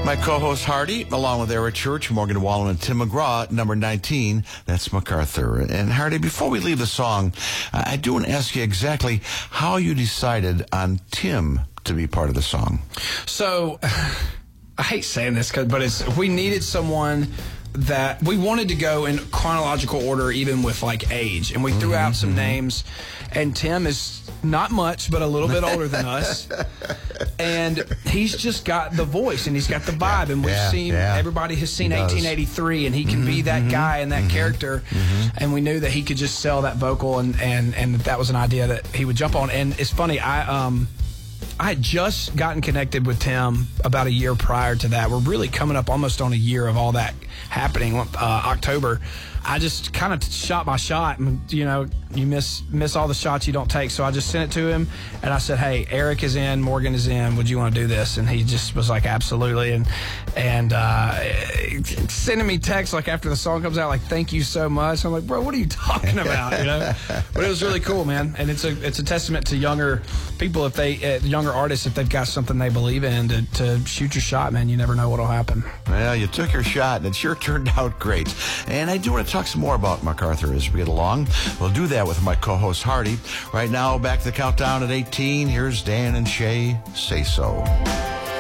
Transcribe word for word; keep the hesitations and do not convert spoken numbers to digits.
My co-host Hardy, along with Eric Church, Morgan Wallen, and Tim McGraw, number nineteen, that's MacArthur. And Hardy, before we leave the song, I do want to ask you exactly how you decided on Tim to be part of the song. So, I hate saying this, but it's we needed someone that we wanted to go in chronological order, even with like age, and we threw mm-hmm, out some mm-hmm. names. And Tim is not much, but a little bit older than us, and he's just got the voice and he's got the vibe. And we've yeah, seen yeah. everybody has seen eighteen eighty-three, and he can mm-hmm, be that mm-hmm, guy and that mm-hmm, character. Mm-hmm. And we knew that he could just sell that vocal, and and and that was an idea that he would jump on. And it's funny, I um. I had just gotten connected with Tim about a year prior to that. We're really coming up almost on a year of all that happening. Uh, October, I just kind of shot my shot, and you know, you miss miss all the shots you don't take. So I just sent it to him, and I said, "Hey, Eric is in, Morgan is in. Would you want to do this?" And he just was like, "Absolutely." And and uh, sending me texts like after the song comes out, like, "Thank you so much." I'm like, "Bro, what are you talking about?" You know. But it was really cool, man, and it's a it's a testament to younger people if they uh, younger artists if they've got something they believe in to, to shoot your shot, man. You never know what'll happen. Well, you took your shot, and it sure turned out great. And I do want to talk some more about MacArthur as we get along. We'll do that with my co-host Hardy. Right now, back to the countdown at eighteen. Here's Dan and Shay. Say So.